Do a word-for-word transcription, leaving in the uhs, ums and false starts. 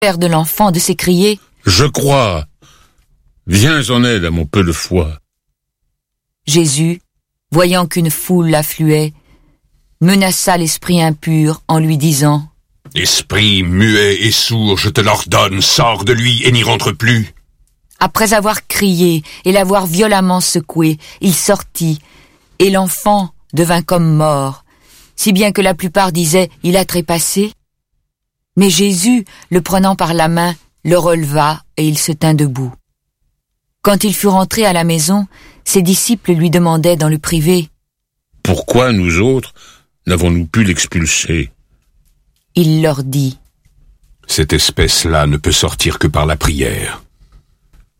père de l'enfant de s'écrier « Je crois, viens en aide à mon peu de foi. » Jésus, voyant qu'une foule affluait, menaça l'esprit impur en lui disant « Esprit muet et sourd, je te l'ordonne, sors de lui et n'y rentre plus. » Après avoir crié et l'avoir violemment secoué, il sortit, et l'enfant devint comme mort, si bien que la plupart disaient « il a trépassé ». Mais Jésus, le prenant par la main, le releva et il se tint debout. Quand il fut rentré à la maison, ses disciples lui demandaient dans le privé « Pourquoi nous autres n'avons-nous pu l'expulser ?» Il leur dit « Cette espèce-là ne peut sortir que par la prière.